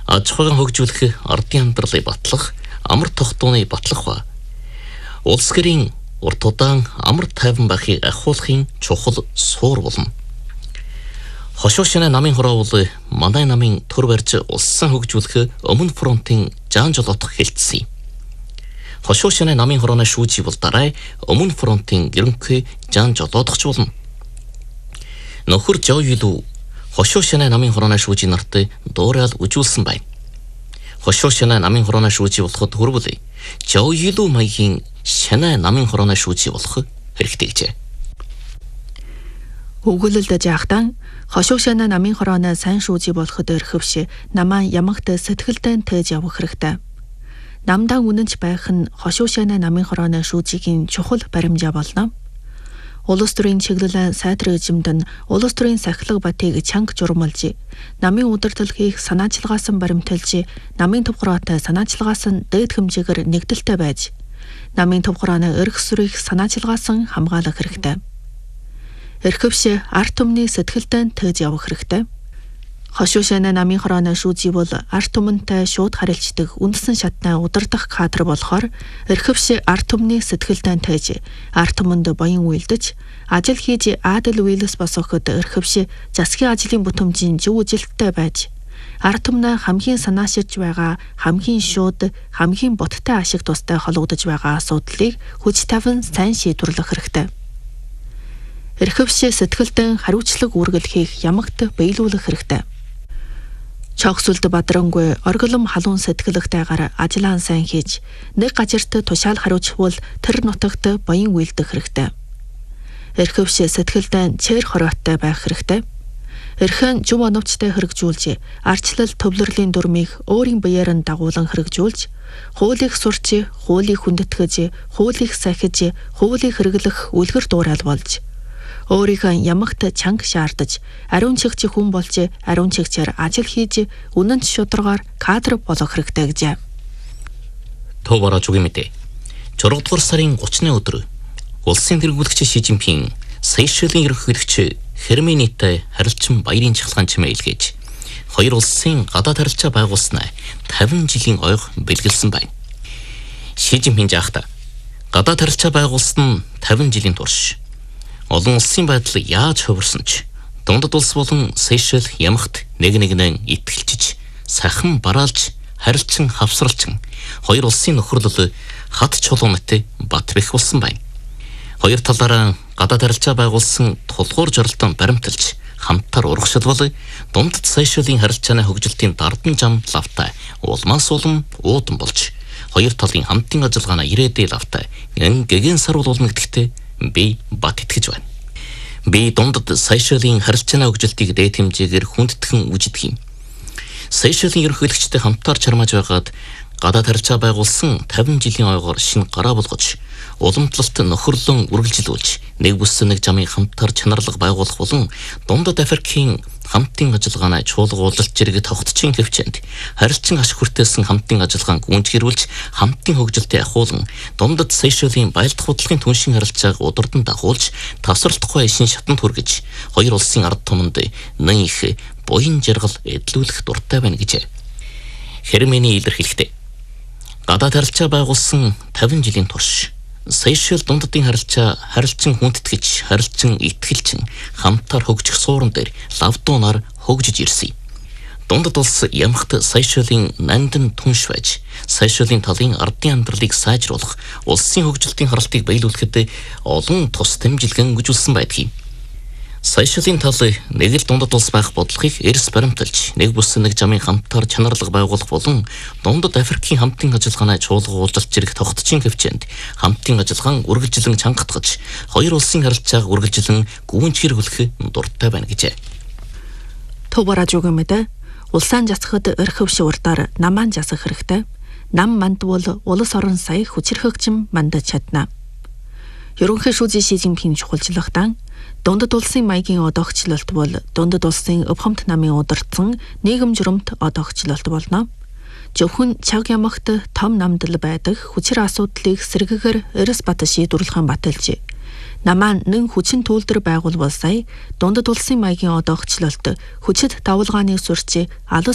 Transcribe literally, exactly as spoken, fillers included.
аж ахуйн хөгжүүлэх, ардын амьдралыг батлах, амар тогтооны батлах ба улс гэрийн урт удаан амар тайван байхыг ахиулахын чухал суур болно. Хошуу шинэ намын хороо бол манай намын төр барьж улсын хөгжүүлэх өмнө фронтын жаан жолоодох хэлтсэн. Хошуу шинэ намын хорооны шүүжи бол дараа өмнө фронтын гэрэнхий жаан жолоодохч болно. Нөхөр Жойюлу хошуу шинэ намын хорооны шүүжи нарт дуурайл үжүүлсэн байна. Хошуу шинэ намын хорооны шүүжи болоход хүрвэл Жойюлу маягийн шинэ намын хорооны шүүжи болох хэрэгтэй гэжээ. Өгүүлэлд жаахтан хошуу шинэ намын хорооны сайн шүүжи болоход өрхөвш намаа ямагт сэтгэлдэн тээж явах хэрэгтэй. Намдаа үнэнч байх нь хошуу шинэ намын хорооны шүүжигийн чухал баримжаа болно. Улс төрийн чиглэлэн сайтар эзэмдэн улс төрийн сахилга батыг чанга журмалж, намын удирдлагыг санаачилгаасан баримталж, намын төв хороотой санаачилгаасан дээд хэмжээгээр нэгдэлтэй байж, намын төв хорооны эрх сүрийг санаачилгаасан хамгаалах хэрэгтэй. Эрхөвш арт түмний сэтгэлдэн тээж явах хэрэгтэй. Хошуу шинэ намын хорооны шүүжи бол арт түмэнтэй шууд харилцдаг үндсэн шатны удирдах кадр болохоор эрхөвш арт түмний сэтгэлдэн тээж арт түмэнд баян үйлдэж ажил хийж адил үйлс босгоход эрхөвш засгийн ажлын бүтэмжийн зөв үжилттэй байж арт түмнээ хамгийн санааширж байгаа хамгийн шууд хамгийн боттой ашиг тустай холбогдож байгаа асуудлыг хүч тавин сайн шийдвэрлэх хэрэгтэй. Эрхөвш сэтгэлдэн хариуцлага үргэлжлэхийг ямагт биелүүлэх хэрэгтэй. Чогсолд бадрангүй оргилом халуун сэтгэлэгтэйгээр ажиллаан сайн хийж, нэг газарт тушаал хариуцвал тэр нутагт баян үйлдэх хэрэгтэй. Эрхөвш сэтгэлдэн чээр хороотой байх хэрэгтэй. Эрхэн зөв оновчтой хэрэгжүүлж, арчлал төвлөрлийн дүрмийг өөрийн биеэр нь дагуулan хэрэгжүүлж, хуулийг сурч, хуулийг хүндэтгэж, хуулийг сахиж, хуулийг хэрэглэх үлгэр дуурайл болж, өөрийнхөө ямагт чанга шаардаж, ариун чигч хүн болж, ариун чигчээр ажил хийж, үнэнч шударгаар кадр болох хэрэгтэй гэжээ. Товара чугийн мэдээ. четвёртый дугаар сарын гуравны өдөр улсын тэргүүлэгч Ши Жинпин Сейшелийн ерөнхийлөгч Херменитэй харилцан баярын чахалгаан чимээ илгээж, хоёр улсын гадаад харилцаа байгуулснаа тавин жилийн ойг бэлгэлсэн байна. Ши Жинпин жаахта гадаад харилцаа байгуулсан нь тавин жилийн турш олон улсын байдал яаж хувирсан ч дундад улс болон Сейшел ямагт нэг нэгнээ итгэлчиж, сахан бараалж, харилцан хавсралчин хоёр улсын нөхөрлөл хад чулуунтай бат бэх болсон байна. Хоёр талаараа гадаад харилцаа байгуулсан тулгуур жоролтон баримталж, хамтар урагшилбал дундад Сейшелийн харилцааны хөгжилтийн дардан зам лавтай улмаас улам уудан болж, хоёр талын хамтын ажиллагааны ирээдүй лавтай гэгэн сарвал улмэгдэхтэй би бат итгэж байна. Би дундад Сейшелийн харилцааны хөгжилтийг дээд хэмжээгээр хүндэтгэн үжидэх юм. Сейшелийн ерөнхийлөгчтэй хамтаар чармааж байгаад гадаад харилцаа байгуулсан тавин жилийн ойгоор шинэ гараа болгож, уламтлалт нөхөрлөн үргэлжилүүлж, нэг бүс нэг жамын хамтаар чанарлага байгуулах болон дундад Африкийн хамтын ажиллагааны чуулгуулалт зэрэг тогтчин хөвчөнд харилцан ашиг хүртээсэн хамтын ажиллагааг гүнзгийрүүлж, хамтын хөгжилтөд ахуулан дундад Сейшелийн баялдах бодлогын түншин харилцааг удирдан дагуулж, тасралтгүй шин шатанд хүргэж, хоёр улсын ард түмэнд нэн их буян жаргал эдлүүлэх дуртай байна гэж Хермени илэрхийлэхдээ. Гадаад харилцаа байгуулсан тавин жилийн турш Сейшел дундадын харилцаа харилцан хүндэтгэж, харилцан итгэлчин хамтаар хөгжих суурин дээр лавдуунаар хөгжиж ирсэн. Дундад улс ямагт Сейшелийн нандин түнш байж, Сейшелийн талын ардын амьдралыг сайжруулах, улсын хөгжилтийн харалтыг биелүүлэхэд олон тус дэмжлэгэн өгүүлсэн байдгийг. Сейшелийн тал нэг л дундад улс байх бодлогыг эрс баримталж, нэг бүс нэг жамын хамтаар чанарлага байгуулах болон дундад Африкийн хамтын ажиллагааны чуулгуулалт зэрэг тогтчин хөвчөнд хамтын ажиллагаан үргэлжлэн чангатгаж, хоёр улсын харилцааг үргэлжлэн гүнзгийрүүлэх дуртай байна гэжээ. Товара жугамэдэ улсаан засахад өрхөвш урдаар намаан засах хэрэгтэй. Нам мандвал улс орон сая хүчирхэгчим мандаж чадна. Ерөнхий шүүжи Ши Жинпин чухалчлагтан дундад улсын маягийн одоогчлолт бол дундад улсын өвхөмт намын удирдсан нийгэм журамт одоогчлолт болно. Зөвхөн чаг ямагт том намдал байдаг хүчир асуудлыг сэргэгээр эрс бат шийдвэрлэхэн баталж, намаа нэн хүчин төлдөр байгуулвал сая дундад улсын маягийн одоогчлолт хүчит давалгааны сүрч алс